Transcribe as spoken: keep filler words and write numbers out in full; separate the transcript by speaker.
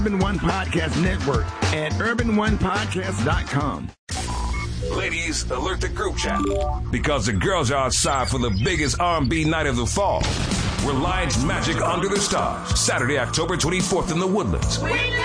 Speaker 1: Urban One Podcast Network at urban one podcast dot com.
Speaker 2: Ladies, alert the group chat because the girls are outside for the biggest R and B night of the fall. Reliance Magic Under the Stars, Saturday, October twenty-fourth in the Woodlands.